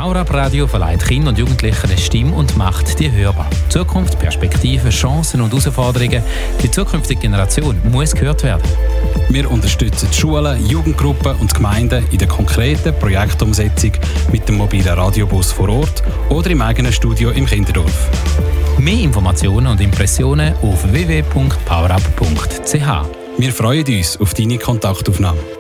PowerUp Radio verleiht Kindern und Jugendlichen eine Stimme und macht die hörbar. Zukunft, Perspektiven, Chancen und Herausforderungen. Die zukünftige Generation muss gehört werden. Wir unterstützen Schulen, Jugendgruppen und Gemeinden in der konkreten Projektumsetzung mit dem mobilen Radiobus vor Ort oder im eigenen Studio im Kinderdorf. Mehr Informationen und Impressionen auf www.powerup.ch. Wir freuen uns auf deine Kontaktaufnahme.